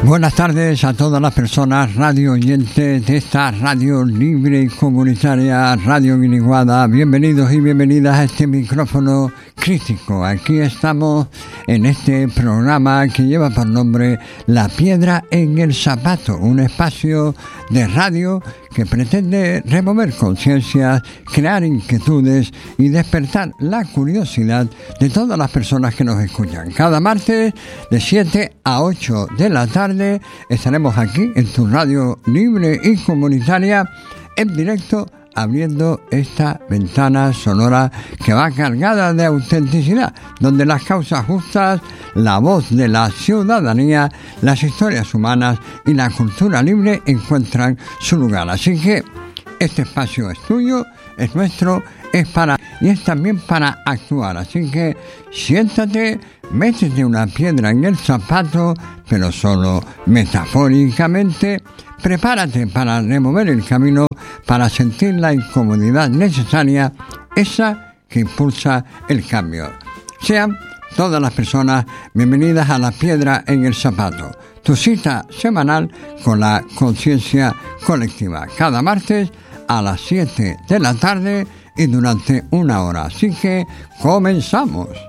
Buenas tardes a todas las personas radio oyentes de esta radio libre y comunitaria, Radio Guiniguada. Bienvenidos y bienvenidas a este micrófono crítico. Aquí estamos en este programa que lleva por nombre La Piedra en el Zapato, un espacio de radio que pretende remover conciencias, crear inquietudes y despertar la curiosidad de todas las personas que nos escuchan. Cada martes de 7 a 8 de la tarde estaremos aquí en tu radio libre y comunitaria en directo, abriendo esta ventana sonora que va cargada de autenticidad, donde las causas justas, la voz de la ciudadanía, las historias humanas y la cultura libre encuentran su lugar. Así que este espacio es tuyo, es nuestro, es también para actuar. Así que siéntate, métete una piedra en el zapato, pero solo metafóricamente. Prepárate para remover el camino, para sentir la incomodidad necesaria, esa que impulsa el cambio. Sean todas las personas bienvenidas a La Piedra en el Zapato, tu cita semanal con la conciencia colectiva, cada martes a las 7 de la tarde y durante una hora. Así que comenzamos.